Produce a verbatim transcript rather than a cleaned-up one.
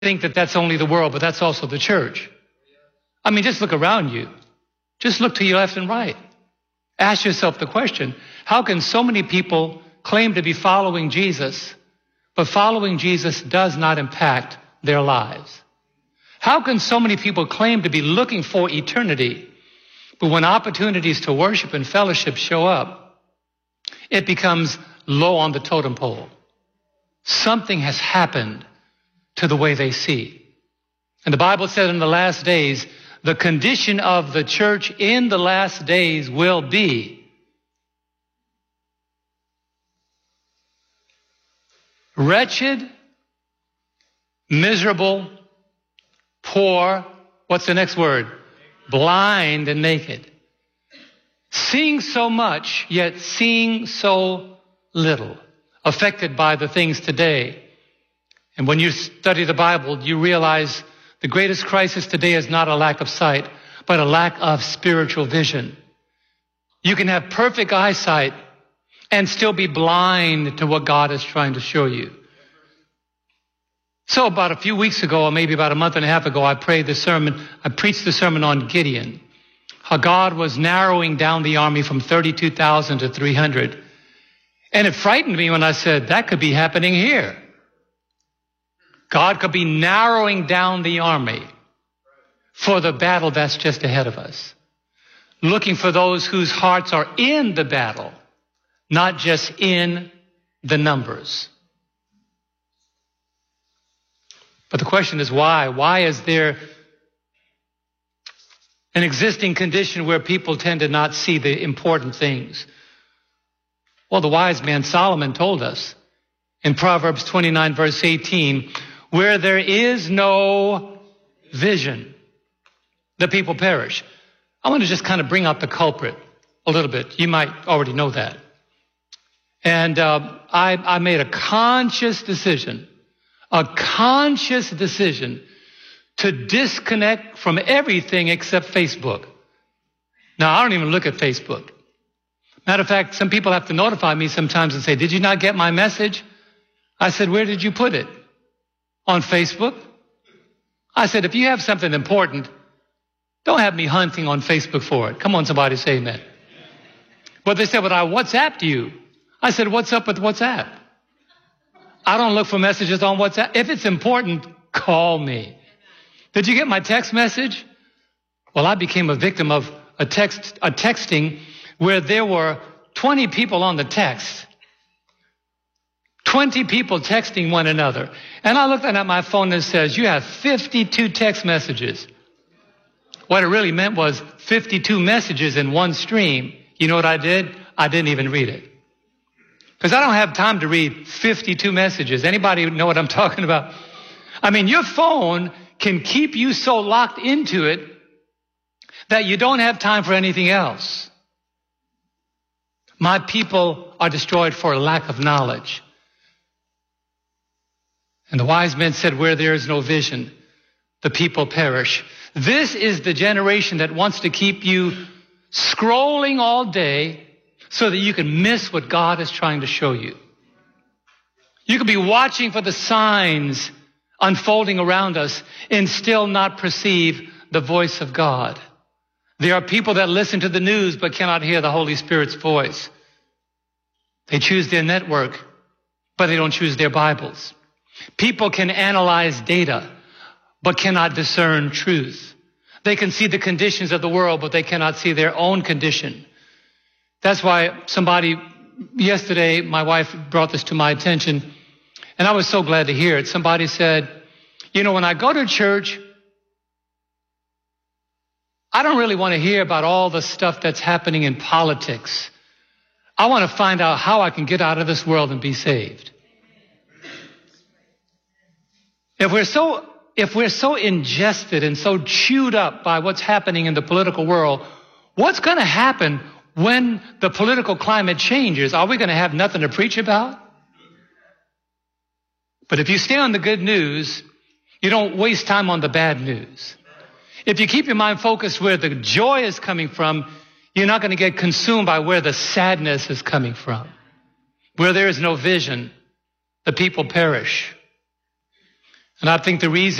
think that that's only the world, but that's also the church. I mean, just look around you. Just look to your left and right. Ask yourself the question, how can so many people claim to be following Jesus, but following Jesus does not impact their lives? How can so many people claim to be looking for eternity, but when opportunities to worship and fellowship show up, it becomes low on the totem pole? Something has happened to the way they see. And the Bible said in the last days, the condition of the church in the last days will be wretched, miserable, poor, what's the next word? Blind and naked. Seeing so much, yet seeing so little. Affected by the things today. And when you study the Bible, you realize the greatest crisis today is not a lack of sight, but a lack of spiritual vision. You can have perfect eyesight and still be blind to what God is trying to show you. So about a few weeks ago, or maybe about a month and a half ago, I prayed the sermon, I preached the sermon on Gideon, how God was narrowing down the army from thirty-two thousand to three hundred. And it frightened me when I said, that could be happening here. God could be narrowing down the army for the battle that's just ahead of us. Looking for those whose hearts are in the battle, not just in the numbers. But the question is why? Why is there an existing condition where people tend to not see the important things? Well, the wise man Solomon told us in Proverbs twenty-nine, verse eighteen, where there is no vision, the people perish. I want to just kind of bring out the culprit a little bit. You might already know that. And uh, I, I made a conscious decision, a conscious decision to disconnect from everything except Facebook. Now, I don't even look at Facebook. Matter of fact, some people have to notify me sometimes and say, did you not get my message? I said, where did you put it? On Facebook? I said, if you have something important, don't have me hunting on Facebook for it. Come on, somebody say amen. But they said, well, I WhatsApped you. I said, what's up with WhatsApp? I don't look for messages on WhatsApp. If it's important, call me. Did you get my text message? Well, I became a victim of a text, a texting where there were twenty people on the text. twenty people texting one another. And I looked at my phone and it says, you have fifty-two text messages. What it really meant was fifty-two messages in one stream. You know what I did? I didn't even read it. Because I don't have time to read fifty-two messages. Anybody know what I'm talking about? I mean, your phone can keep you so locked into it that you don't have time for anything else. My people are destroyed for a lack of knowledge. And the wise men said, where there is no vision, the people perish. This is the generation that wants to keep you scrolling all day so that you can miss what God is trying to show you. You could be watching for the signs unfolding around us and still not perceive the voice of God. There are people that listen to the news but cannot hear the Holy Spirit's voice. They choose their network, but they don't choose their Bibles. People can analyze data, but cannot discern truth. They can see the conditions of the world, but they cannot see their own condition. That's why somebody, yesterday, my wife brought this to my attention, and I was so glad to hear it. Somebody said, you know, when I go to church, I don't really want to hear about all the stuff that's happening in politics. I want to find out how I can get out of this world and be saved. If we're so, if we're so ingested and so chewed up by what's happening in the political world, what's going to happen when the political climate changes? Are we going to have nothing to preach about? But if you stay on the good news, you don't waste time on the bad news. If you keep your mind focused where the joy is coming from, you're not going to get consumed by where the sadness is coming from. Where there is no vision, the people perish. And I think the reason